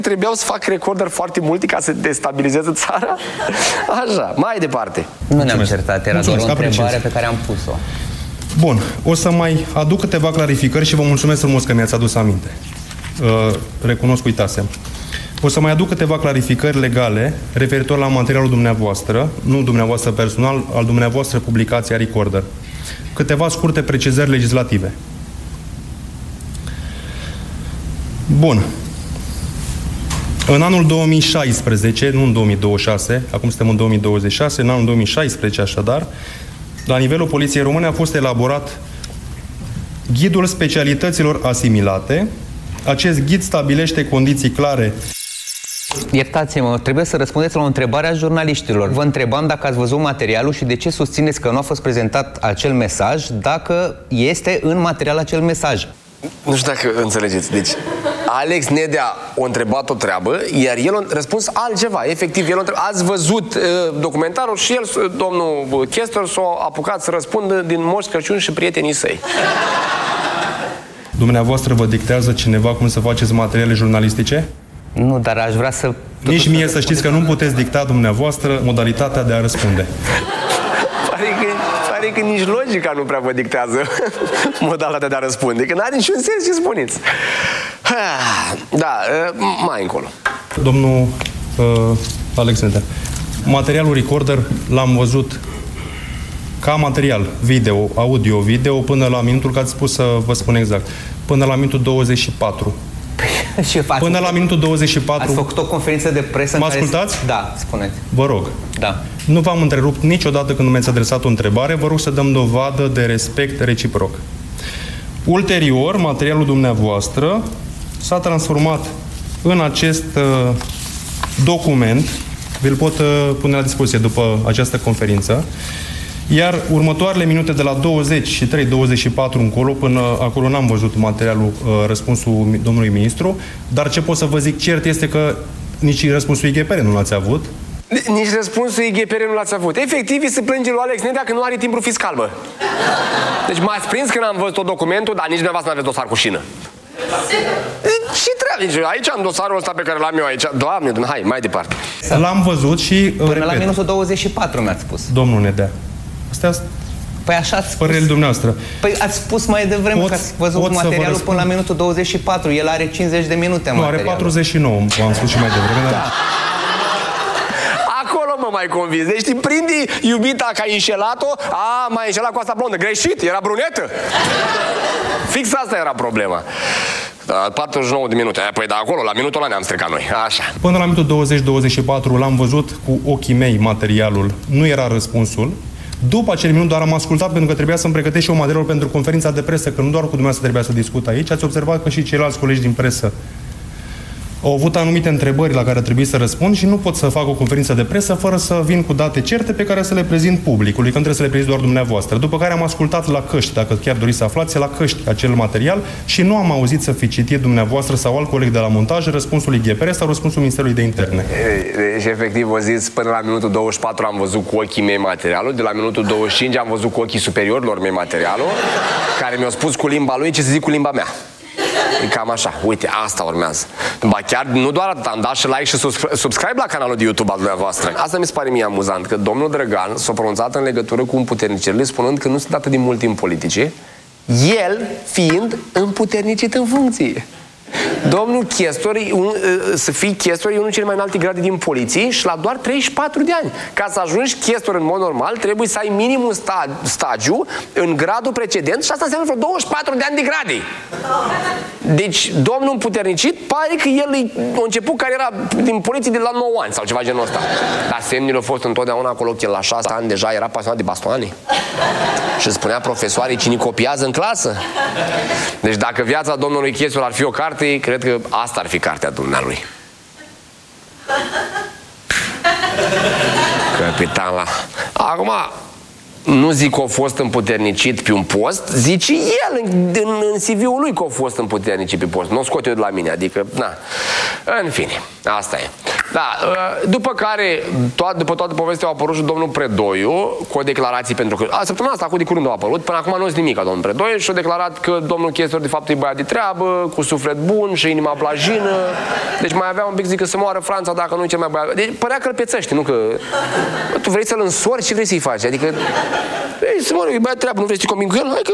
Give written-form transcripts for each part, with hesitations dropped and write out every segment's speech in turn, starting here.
Trebuiau să fac recorder foarte multe ca să destabilizeze țara? Așa, mai departe. Nu ne-am certat, era doar o întrebare pe care am pus-o. Bun, o să mai aduc câteva clarificări și vă mulțumesc frumos că mi-ați adus aminte. Recunosc, uitasem. O să mai aduc câteva clarificări legale referitor la materialul dumneavoastră, nu dumneavoastră personal, al dumneavoastră publicația Recorder. Câteva scurte precizări legislative. Bun. În anul 2016, nu în 2026, acum suntem în 2026, în anul 2016 așadar, la nivelul Poliției Române a fost elaborat Ghidul Specialităților Asimilate. Acest ghid stabilește condiții clare. Iertați-mă, trebuie să răspundeți la o întrebare a jurnaliștilor. Vă întrebam dacă ați văzut materialul și de ce susțineți că nu a fost prezentat acel mesaj, dacă este în material acel mesaj. Nu știu dacă înțelegeți. Deci, Alex Nedea a întrebat o treabă, iar el a răspuns altceva. Efectiv, el a întrebat, ați văzut documentarul și el, domnul Chester, s-a apucat să răspundă din Moș Crăciun și prietenii săi. Dumneavoastră vă dictează cineva cum să faceți materiale jurnalistice? Nu, dar aș vrea să... Nici mie să știți că nu puteți dicta dumneavoastră modalitatea de a răspunde. Pare că nici logica nu prea vă dictează modalitatea de a răspunde, că n-are niciun sens ce spuneți. Da, mai încolo. Domnul Alex Nedea, materialul Recorder l-am văzut ca material video, audio-video, până la minutul, că ați spus să vă spun exact, până la minutul 24. Până la minutul 24... Ați făcut o conferință de presă... Mă ascultați? Da, spuneți. Vă rog. Da. Nu v-am întrerupt niciodată când mi-ați adresat o întrebare. Vă rog să dăm dovadă de respect reciproc. Ulterior, materialul dumneavoastră s-a transformat în acest document. Vi-l pot pune la dispoziție după această conferință. Iar următoarele minute de la 23-24 încolo, până acolo n-am văzut materialul, răspunsul domnului ministru, dar ce pot să vă zic cert este că nici răspunsul IGPR nu l-ați avut. Nici răspunsul IGPR nu l-ați avut. Efectiv, se plânge lui Alex Nedea că nu are timbru fiscal, bă. Deci m-ați prins că n-am văzut tot documentul, dar nici dumneavoastră n-aveți dosar cu șină. Ce treabă? Aici am dosarul ăsta pe care l-am eu aici. Doamne, hai, mai departe. L-am văzut și, până la minutul 24 mi-ați spus. Domnul Nedea. Astea păi așa ați spus. Părerile dumneavoastră. Păi ați spus mai devreme că ați văzut materialul până la minutul 24. El are 50 de minute nu, materialul. are 49, v-am spus și mai devreme. Da. Acolo mă mai convins. Deci te prinde iubita că ai înșelat-o. M-ai înșelat cu asta blondă. Greșit, era brunetă. Fix asta era problema. 49 de minute. Păi da, acolo, la minutul ăla ne-am stricat noi. Așa. Până la minutul 20-24 l-am văzut cu ochii mei materialul. Nu era răspunsul. După acel minut doar am ascultat, pentru că trebuia să-mi pregătesc și eu materialul pentru conferința de presă, că nu doar cu dumneavoastră trebuia să discut aici. Ați observat că și ceilalți colegi din presă au avut anumite întrebări la care trebuie să răspund și nu pot să fac o conferință de presă fără să vin cu date certe pe care să le prezint publicului, că trebuie să le prezint doar dumneavoastră. După care am ascultat la căști, dacă chiar doriți să aflați, la căști acel material și nu am auzit să fi citit dumneavoastră sau alt coleg de la montaj răspunsul IGPR sau răspunsul Ministerului de Interne. Deci, efectiv, o zis, până la minutul 24 am văzut cu ochii mei materialul, de la minutul 25 am văzut cu ochii superiorilor mei materialul, care mi-au spus cu limba lui ce să zic cu limba mea. E cam așa. Uite, asta urmează. Ba chiar, nu doar atât, am dat și like și subscribe la canalul de YouTube al dumneavoastră. Asta mi se pare mie amuzant, că domnul Drăgan s-a pronunțat în legătură cu împuternicirile, spunând că nu sunt atât de mult timp politice, el fiind împuternicit în funcție. Domnul Chestor, să fii Chestor, e unul dintre cele mai înalte grade din poliție și la doar 34 de ani. Ca să ajungi Chestor în mod normal, trebuie să ai minimum stagiu în gradul precedent și asta înseamnă vreo 24 de ani de grade. Deci, domnul împuternicit, pare că el a început cariera din poliție de la 9 ani sau ceva genul ăsta. Dar semnele au fost întotdeauna acolo că el la 6 ani deja era pasionat de bastoane. Și spunea profesoarei cine copiază în clasă. Deci dacă viața domnului Chestor ar fi o carte, cred că asta ar fi cartea dumnealui. Capitan la... Acum, nu zic că a fost împuternicit pe un post, zice el în CV-ul lui că a fost împuternicit pe post. Nu o scot eu de la mine, adică, na. În fine, asta e. Da, după care, după toată povestea, a apărut și domnul Predoiu cu o declarație, pentru că săptămâna asta, de curând a apărut, până acum nu este nimic a domnul Predoiu, și a declarat că domnul Chestor de fapt e băiat de treabă, cu suflet bun și inima plajină, deci mai avea un pic, zic că să moară Franța dacă nu e cel mai băiat. Deci părea că îl pețăște, nu că... Tu vrei să-l însori, ce vrei să-i faci? Adică, să moară, e băiat de treabă, nu vrei să-i conving cu el, hai că...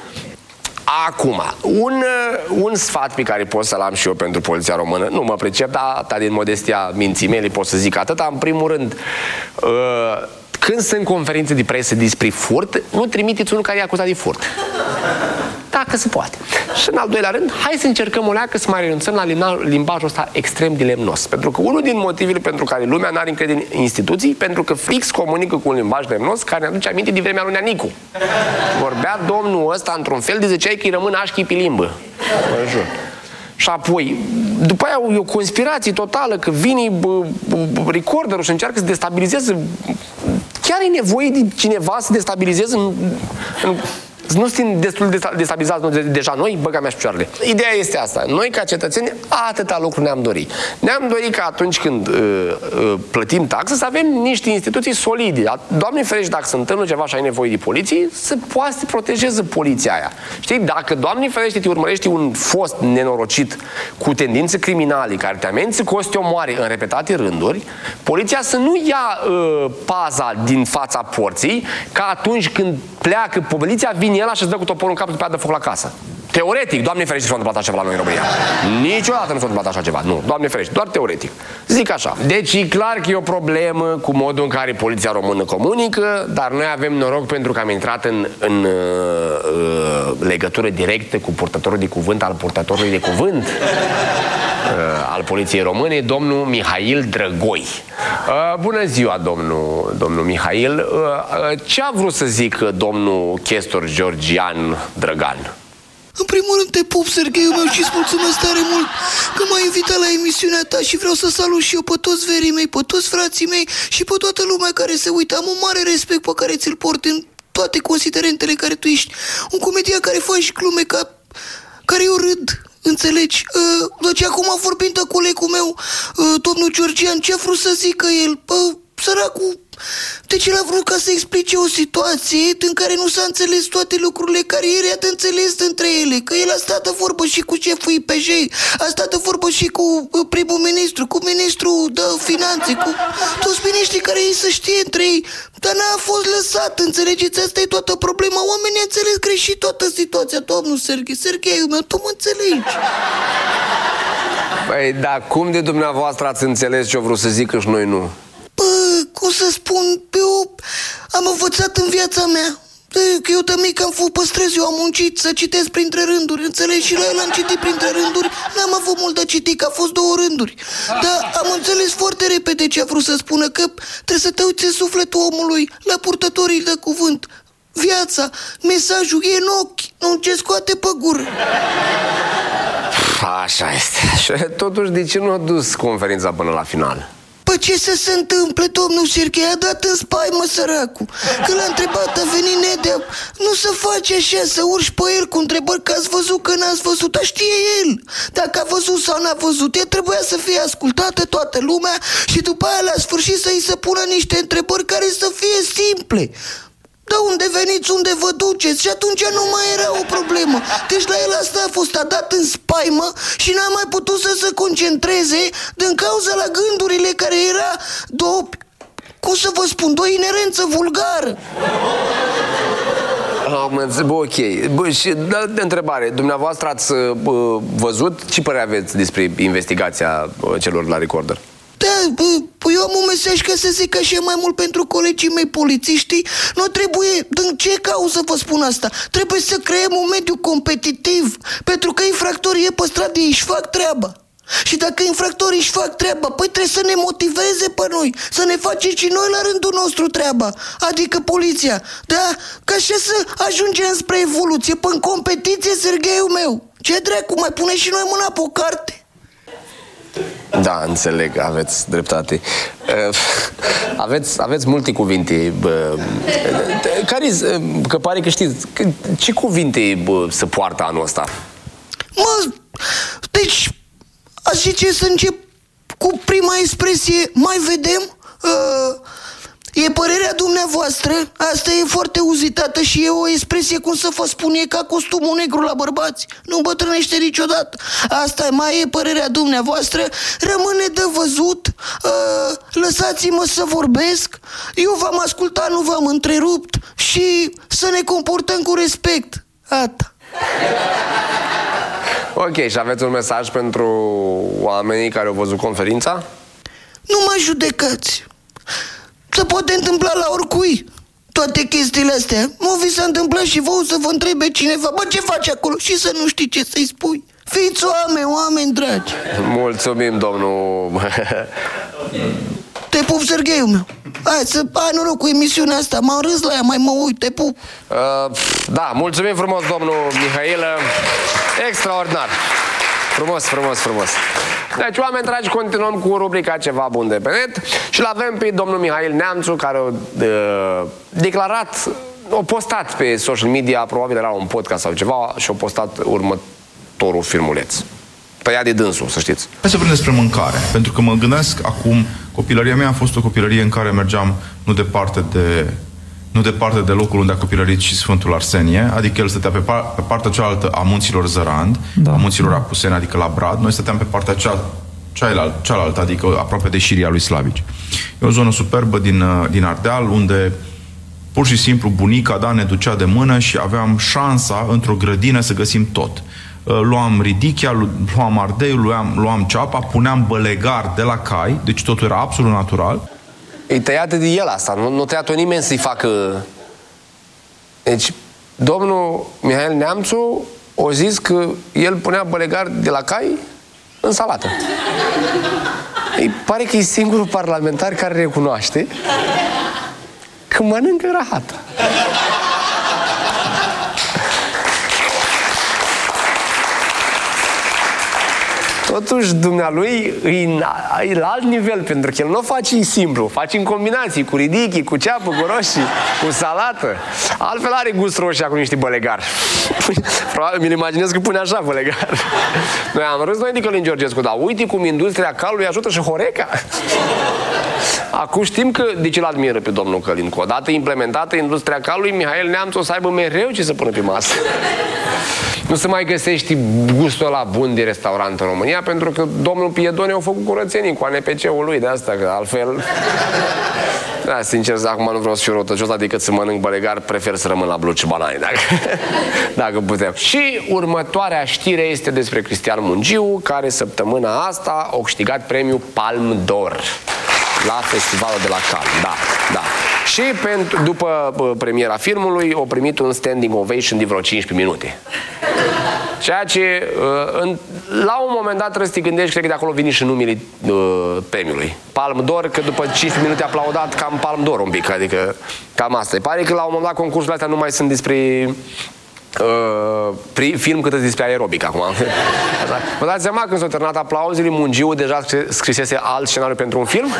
Acum, un sfat pe care pot să-l am și eu pentru poliția română, nu mă pricep, dar din modestia minții mele pot să zic atâta. În primul rând, când sunt conferințe de presă despre furt, nu trimiteți unul care e acuzat de furt. Dacă se poate. Și în al doilea rând, hai să încercăm o leacă să mai renunțăm la limbajul ăsta extrem de lemnos. Pentru că unul din motivele pentru care lumea n-are încredere în instituții, pentru că fix comunică cu un limbaj lemnos care ne aduce aminte de vremea lui Neanicu. Vorbea domnul ăsta într-un fel de ziceai că îi rămân așchii pe limbă. Mă jur. Și apoi, după aia e o conspirație totală, că vine recorderul și încearcă să destabilizeze. Chiar e nevoie de cineva să destabilizeze nu suntem destul de destabilizați deja noi, băga mea și picioarele. Ideea este asta. Noi, ca cetățeni, atâta lucru ne-am dorit. Ne-am dorit că atunci când plătim taxe să avem niște instituții solide. Doamne ferește, dacă se întâmplă ceva și ai nevoie de poliție, să poată să protejeze poliția aia. Știi, dacă, Doamne ferește, te urmărește un fost nenorocit cu tendințe criminale care te amenință cu o omoare în repetate rânduri, poliția să nu ia paza din fața porții, ca atunci când pleacă poliția, vine el și îți dă cu toporul în cap și după aia dă foc la casă. Teoretic, Doamne ferește, s-a întâmplat așa ceva la noi în România. Niciodată nu s-a întâmplat așa ceva. Nu, Doamne ferește, doar teoretic. Zic așa. Deci e clar că e o problemă cu modul în care poliția română comunică, dar noi avem noroc pentru că am intrat în legătură directă cu purtătorul de cuvânt al purtătorului de cuvânt al poliției române, domnul Mihail Drăgoi. Bună ziua, domnul Mihail. Ce a vrut să zică domnul Chestor Georgian Drăgan? În primul rând te pup, Sergheiul meu, și îți mulțumesc tare mult că m-ai invitat la emisiunea ta și vreau să salut și eu pe toți verii mei, pe toți frații mei și pe toată lumea care se uită. Am un mare respect pe care ți-l port în toate considerentele care tu ești. Un comedian care faci glume care eu râd. Înțelegi? Deci acum vorbind de colegul meu, domnul Georgian, ce a vrut să zică el? Săracul, deci el a vrut ca să explice o situație în care nu s-a înțeles toate lucrurile care el i-a înțeles între ele. Că el a stat de vorbă și cu șeful IPJ, a stat de vorbă și cu primul ministru, cu ministrul de finanțe, cu toți miniștrii care ei să știe între ei. Dar n-a fost lăsat, înțelegeți? Asta e toată problema. Oamenii înțeles greșit toată situația, domnul Sergheiul meu, tu mă înțelegi. Păi, dar cum de dumneavoastră ați înțeles ce-o vrut să zică și noi nu? Cum să spun, eu am învățat în viața mea că eu de mic am fost păstrez, eu am muncit să citesc printre rânduri, înțelegi? Și la el am citit printre rânduri, n-am avut mult de citit, că a fost 2 rânduri. Dar am înțeles foarte repede ce a vrut să spună, că trebuie să te uiți în sufletul omului, la purtătorii de cuvânt. Viața, mesajul e în ochi, nu ce scoate pe gură. Așa este. Și totuși, de ce nu a dus conferința până la final? Păi ce să se întâmple, domnul Serghei? A dat în spaimă săracul. Când l-a întrebat, a venit Nedea, nu se face așa, să urci pe el cu întrebări că ați văzut, că n-ați văzut. Dar știe el dacă a văzut sau n-a văzut. El trebuia să fie ascultată toată lumea și după aia la sfârșit să îi se pună niște întrebări care să fie simple. De unde veniți, unde vă duceți? Și atunci nu mai era o problemă. Deci la el asta a fost, a dat în spaimă și n-a mai putut să se concentreze din cauza la gândurile care era cum să vă spun, de o inerență vulgară. Ok. Și de întrebare, dumneavoastră ați văzut, ce părere aveți despre investigația celor la Recorder? Da, eu am un mesaj ca să zic așa mai mult pentru colegii mei polițiștii. Nu trebuie, din ce cauză vă spun asta? Trebuie să creăm un mediu competitiv, pentru că infractorii e pe stradă, ei își fac treaba. Și dacă infractorii își fac treaba, păi trebuie să ne motiveze pe noi, să ne facem și noi la rândul nostru treaba, adică poliția. Da? Ca așa să ajungem spre evoluție, până competiție, Sergheiul meu. Ce dracu, mai pune și noi mâna pe o carte? Da, înțeleg, aveți dreptate. Aveți multe cuvinte. Că pare că știți, ce cuvinte se poartă anul ăsta? Deci, aș zice să încep cu prima expresie, mai vedem? E părerea dumneavoastră? Asta e foarte uzitată și e o expresie, cum să vă spun, e ca costumul negru la bărbați. Nu îmbătrânește niciodată. Asta mai e părerea dumneavoastră? Rămâne de văzut. Lăsați-mă să vorbesc. Eu v-am ascultat, nu v-am întrerupt. Și să ne comportăm cu respect. Ata. Ok, și aveți un mesaj pentru oamenii care au văzut conferința? Nu mă judecați. Se poate întâmpla la oricui toate chestiile astea. Mă vi s-a întâmplat și vouă să vă întrebe cineva: bă, ce faci acolo? Și să nu știi ce să-i spui. Fiți oameni dragi. Mulțumim, domnul... Te pup, Sergheiul meu. Hai noroc cu emisiunea asta. M-am râs la ea, mai mă uit, te pup. Da, mulțumim frumos, domnul Mihail. Extraordinar. Frumos. Deci, oameni dragi, continuăm cu rubrica Ceva bun de pe net și l-avem pe domnul Mihail Neamțu, care a declarat, a postat pe social media, probabil era un podcast sau ceva, și a postat următorul filmuleț. Tăiat de dânsul, să știți. Hai să vorbim despre mâncare, pentru că mă gândesc acum, copilăria mea a fost o copilărie în care mergeam nu departe de locul unde a copilărit și Sfântul Arsenie, adică el stătea pe partea cealaltă a munților Zărand, a munților Apuseni, adică la Brad. Noi stăteam pe partea cealaltă, adică aproape de Șiria lui Slavici. E o zonă superbă din Ardeal, unde pur și simplu bunica, ne ducea de mână și aveam șansa într-o grădină să găsim tot. Luam ridichea, luam ardeiul, luam ceapa, puneam bălegar de la cai, deci totul era absolut natural. E tăiată de el asta, nu tăiat-o nimeni să-i facă... Deci, domnul Mihail Neamțu a zis că el punea bălegar de la cai în salată. Îi pare că e singurul parlamentar care recunoaște că mănâncă rahata. Totuși, dumnealui e la alt nivel, pentru că el nu o face simplu, o face în combinații, cu ridichi, cu ceapă, cu roșii, cu salată. Altfel are gust roșia cu niște bălegar. Probabil mi-l imaginez că pune așa bălegar. Noi am râs noi de Călin Georgescu, dar uite cum industria calului ajută și Horeca. Acum știm că de ce l-admiră pe domnul Călin. Că odată implementată industria calului, Mihail Neamțu o să aibă mereu ce să pună pe masă. Nu se mai găsești gustul ăla bun de restaurant în România, pentru că domnul Piedone a făcut curățenii cu ANPC-ul lui de asta, că altfel... Da, sincer, acum nu vreau să fiu răutăcios, decât să mănânc bălegar, prefer să rămân la bluci și banane, dacă putem. Și următoarea știre este despre Cristian Mungiu, care săptămâna asta a câștigat premiul Palme d'Or la festivalul de la Cannes. Da. Și după premiera filmului a primit un standing ovation de vreo 15 minute. Ceea ce la un moment dat trebuie să te gândești, cred că de acolo vine și numele premiului. Palme d'Or, că după 15 minute aplaudat, cam Palme d'Or un pic, adică cam asta. Pare că la un moment dat concursurile astea nu mai sunt despre film cât despre aerobic acum. Vă dați seama, când s-au terminat aplauzele, Mungiu deja scrisese alt scenariu pentru un film?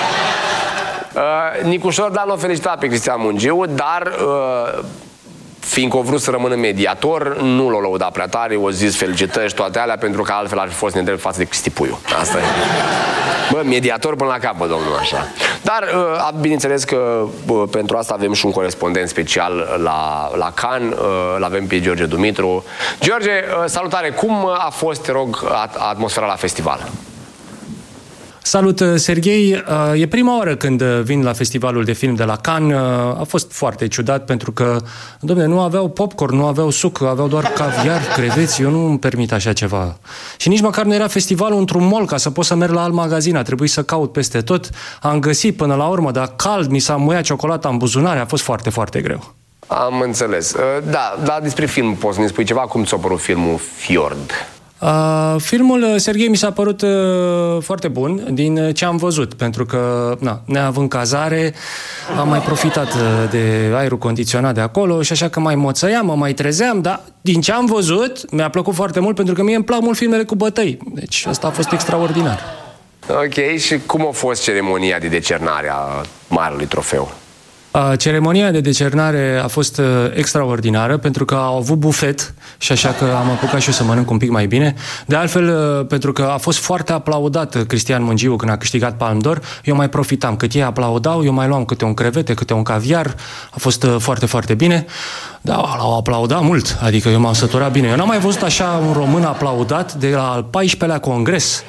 Nicușor Dan l-a felicitat pe Cristian Mungiu, dar fiindcă a vrut să rămână mediator, nu l-a lăudat prea tare, o zis felicitări și toate alea, pentru că altfel ar fi fost nedrept față de Cristi Puiu. Asta e. Bă, mediator până la capăt, domnul, așa. Dar, bineînțeles că pentru asta avem și un corespondent special la Cannes, l-avem pe George Dumitru. George, salutare! Cum a fost, te rog, atmosfera la festival? Salut, Serghei! E prima oară când vin la festivalul de film de la Cannes. A fost foarte ciudat pentru că, dom'le, nu aveau popcorn, nu aveau suc, aveau doar caviar, creveți. Eu nu îmi permit așa ceva. Și nici măcar nu era festivalul într-un mall ca să pot să merg la alt magazin. A trebuit să caut peste tot. Am găsit până la urmă, dar cald, mi s-a muiat ciocolata în buzunare. A fost foarte, foarte greu. Am înțeles. Da, despre film poți să-mi spui ceva? Cum ți-a părut filmul Fjord? Filmul, Serghei, mi s-a părut foarte bun din ce am văzut, pentru că, neavând cazare, am mai profitat de aerul condiționat de acolo și așa că mai moțăiam, mă mai trezeam, dar din ce am văzut, mi-a plăcut foarte mult, pentru că mie îmi plac mult filmele cu bătăi. Deci asta a fost extraordinar. Ok, și cum a fost ceremonia de decernare a Marelui Trofeu? Ceremonia de decernare a fost extraordinară pentru că au avut bufet și așa că am apucat și eu să mănânc un pic mai bine. De altfel, pentru că a fost foarte aplaudat Cristian Mungiu când a câștigat Palme d'Or, eu mai profitam. Cât ei aplaudau, eu mai luam câte un crevete, câte un caviar. A fost foarte, foarte bine. Da, l-au aplaudat mult, adică eu m-am săturat bine. Eu n-am mai văzut așa un român aplaudat de la al 14-lea congres.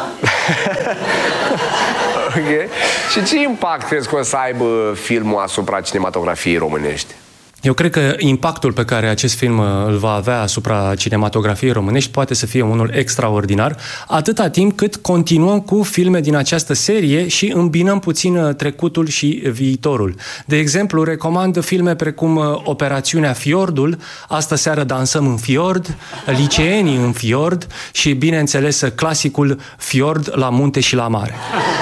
Okay. Și ce impact crezi că o să aibă filmul asupra cinematografiei românești? Eu cred că impactul pe care acest film îl va avea asupra cinematografiei românești poate să fie unul extraordinar, atâta timp cât continuăm cu filme din această serie și îmbinăm puțin trecutul și viitorul. De exemplu, recomand filme precum Operațiunea Fiordul, Astă seară dansăm în fiord, Liceenii în fiord și, bineînțeles, clasicul Fiord la munte și la mare.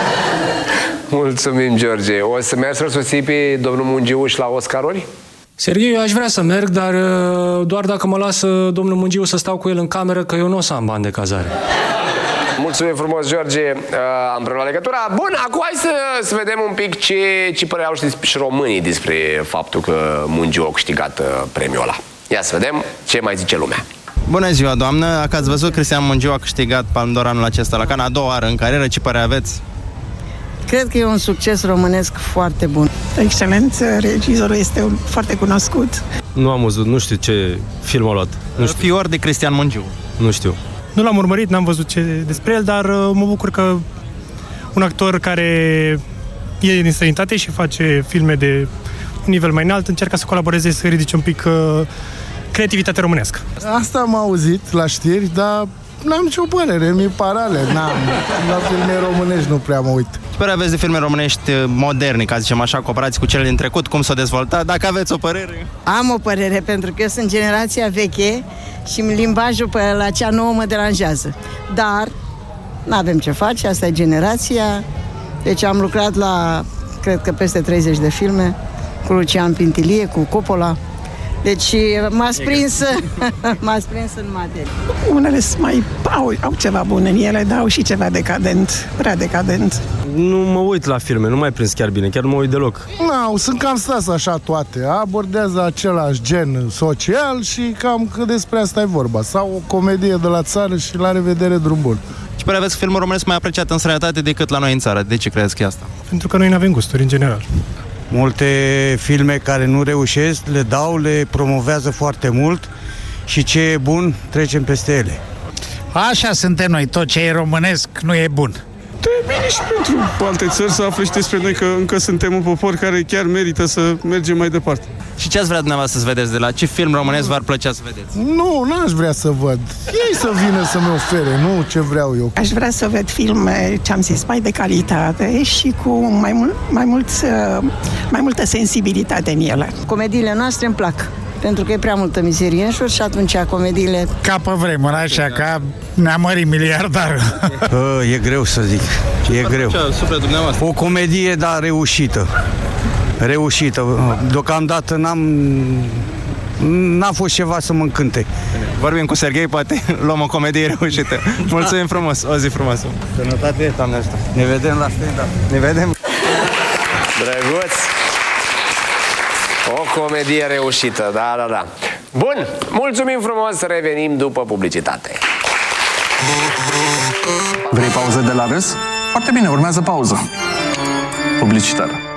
Mulțumim, George. O să mergi să-l susții pe domnul Mungiu și la Oscaruri? Serghei, eu aș vrea să merg, dar doar dacă mă lasă domnul Mungiu să stau cu el în cameră, că eu nu o să am bani de cazare. Mulțumim frumos, George. Am preluat legătura. Bun, acum hai să vedem un pic ce părere au și românii despre faptul că Mungiu a câștigat premiul ăla. Ia să vedem ce mai zice lumea. Bună ziua, doamnă! Dacă ați văzut, Cristian Mungiu a câștigat Palme d'Or anul acesta la Cannes, a doua oară în carieră. Ce părere aveți? Cred că e un succes românesc foarte bun. Excelent, regizorul este foarte cunoscut. Nu am văzut, nu știu ce film a luat. Fior de Cristian Mungiu. Nu știu. Nu l-am urmărit, n-am văzut ce despre el, dar mă bucur că un actor care e din străinătate și face filme de un nivel mai înalt încearcă să colaboreze, să ridice un pic creativitatea românească. Asta am auzit la știri, dar n-am nicio părere, mi-e parale. La filme românești nu prea mă uit. Ce părere aveți de filme românești moderne, ca zicem așa, comparați cu cele din trecut, cum s-o dezvoltat? Dacă aveți o părere? Am o părere, pentru că eu sunt generația veche și limbajul pe la cea nouă mă deranjează. Dar n-avem ce face, asta e generația. Deci am lucrat la, cred că peste 30 de filme, cu Lucian Pintilie, cu Coppola. Deci m-ați prins în materie. Unele au ceva bun în ele, dar au și ceva decadent, prea decadent. Nu mă uit la filme, nu mai prins chiar bine, chiar nu mă uit deloc. Nu, sunt cam stas așa toate. Abordează același gen social și cam că despre asta e vorba. Sau o comedie de la țară și la revedere, drum bun. Ce părere aveți că filmul românesc mai apreciat în străinătate decât la noi în țară? De ce credeți că e asta? Pentru că noi nu avem gusturi în general. Multe filme care nu reușesc, le promovează foarte mult și ce e bun, trecem peste ele. Așa suntem noi, tot ce e românesc nu e bun. E bine și pentru alte țări să afle și despre noi că încă suntem un popor care chiar merită să mergem mai departe. Și ce ați vrea dumneavoastră să vedeți de la ce film românesc v-ar plăcea să vedeți? Nu, n-aș vrea să văd. Ei să vină să-mi ofere, nu ce vreau eu. Aș vrea să ved filme, ce-am zis, mai de calitate și cu mai multă sensibilitate în ele. Comediile noastre îmi plac, pentru că e prea multă mizerie în jur și atunci comediile... Ca pe vremuri, așa, ca ne-a mărit miliardarul. E greu să zic, e greu. O comedie, dar reușită. Deocamdată n-a fost ceva să mă încânte. Vorbim cu Serghei, poate luăm o comedie reușită. Mulțumim frumos, o zi frumoasă. Sănătate, Doamne ajută. Ne vedem la stand-up. Ne vedem. Drăguț! O comedie reușită, da. Bun, mulțumim frumos, revenim după publicitate. Vrei pauză de la râs? Foarte bine, urmează pauză publicitară.